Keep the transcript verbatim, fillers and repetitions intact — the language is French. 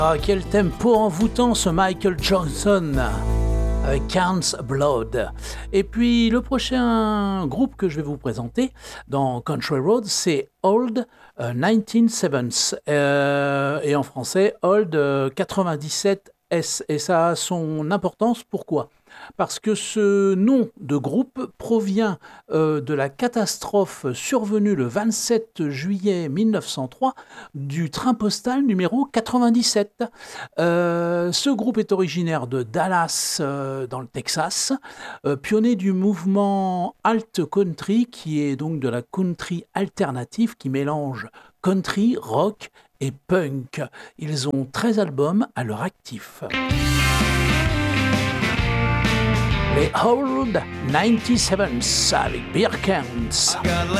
Ah, quel tempo envoûtant ce Michael Johnson avec Count's Blood. Et puis le prochain groupe que je vais vous présenter dans Country Road, c'est Old euh, dix-neuf Sevens euh, et en français Old euh, quatre-vingt-dix-sept S. Et ça a son importance. Pourquoi ? Parce que ce nom de groupe provient euh, de la catastrophe survenue le vingt-sept juillet mille neuf cent trois du train postal numéro quatre-vingt-dix-sept. Euh, ce groupe est originaire de Dallas, euh, dans le Texas, euh, pionnier du mouvement alt country, qui est donc de la country alternative qui mélange country, rock et punk. Ils ont treize albums à leur actif. Les Old dix-neuf Sevens avec Beer Cans.